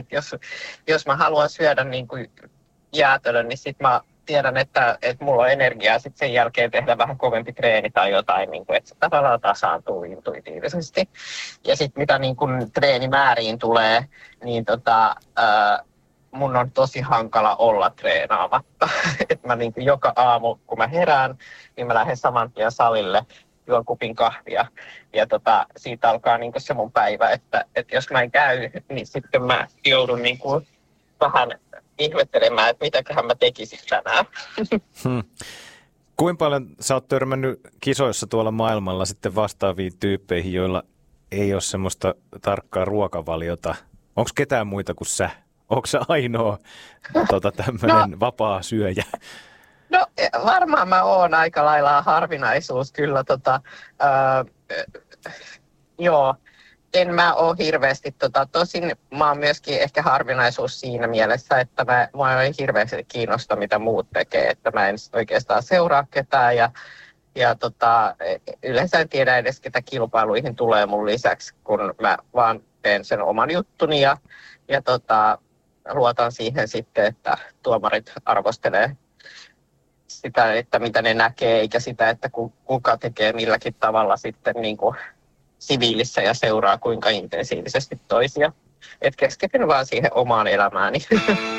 Jos mä haluan syödä niin kuin jäätelön, niin sit mä tiedän, että mulla on energiaa sit sen jälkeen tehdä vähän kovempi treeni tai jotain, niin kuin, että se tavallaan tasaantuu intuitiivisesti. Ja sitten mitä niin kuin treenimääriin tulee, niin mun on tosi hankala olla treenaamatta. Et mä niin kuin joka aamu, kun mä herään, niin mä lähden saman tien salille, juon kupin kahvia. Ja siitä alkaa niin kuin se mun päivä, että jos mä en käy, niin sitten mä joudun niin kuin vähän ihmettelemään, että mitäköhän mä tekisin tänään. Kuinka paljon sä oot törmännyt kisoissa tuolla maailmalla sitten vastaaviin tyyppeihin, joilla ei ole semmoista tarkkaa ruokavaliota? Onko ketään muita kuin sä? Onko sä ainoa tämmöinen vapaa syöjä? No varmaan mä oon aika lailla harvinaisuus kyllä. Joo. En mä ole hirveästi, tosin mä oon myöskin ehkä harvinaisuus siinä mielessä, että mä ei hirveästi kiinnosta, mitä muut tekee, että mä en oikeastaan seuraa ketään ja yleensä en tiedä edes, ketä kilpailuihin tulee mun lisäksi, kun mä vaan teen sen oman juttuni ja luotan siihen sitten, että tuomarit arvostelee sitä, että mitä ne näkee, eikä sitä, että kuka tekee milläkin tavalla sitten niin kuin siviilissä ja seuraa kuinka intensiivisesti toisia. Et keskityn vaan siihen omaan elämääni.